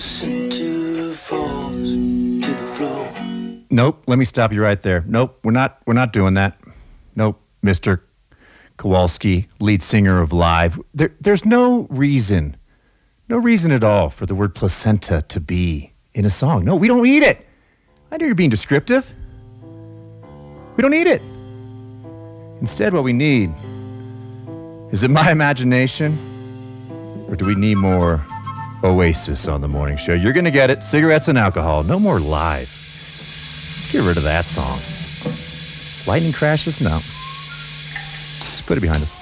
center falls to the floor. Nope, let me stop you right there. Nope, we're not doing that. Nope, Mr. Kowalski, lead singer of Live. There's no reason at all for the word placenta to be in a song. No, we don't need it. I know you're being descriptive. We don't need it. Instead, what we need, is it my imagination? Or do we need more Oasis on the morning show? You're going to get it. Cigarettes and alcohol. No more Live. Let's get rid of that song. Lightning crashes? No. Just put it behind us.